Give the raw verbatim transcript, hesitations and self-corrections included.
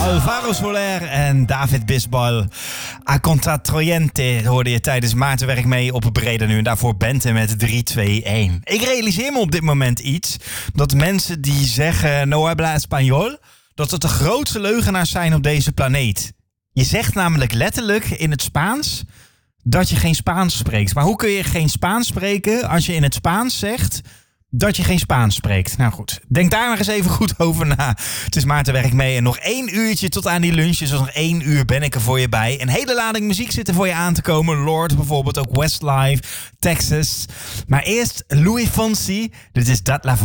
Alvaro Soler en David Bisbal. A Contratroyente hoorde je tijdens Maartenwerk mee op Breda Nu. En daarvoor Bente met drie twee een. Ik realiseer me op dit moment iets. Dat mensen die zeggen no habla español, dat het de grootste leugenaars zijn op deze planeet. Je zegt namelijk letterlijk in het Spaans dat je geen Spaans spreekt. Maar hoe kun je geen Spaans spreken als je in het Spaans zegt dat je geen Spaans spreekt? Nou goed, denk daar maar eens even goed over na. Het is Maartenwerk mee en nog één uurtje tot aan die lunch. Dus nog één uur ben ik er voor je bij. Een hele lading muziek zit er voor je aan te komen. Lord bijvoorbeeld, ook Westlife, Texas. Maar eerst Louis Fonsi. Dit is Dat La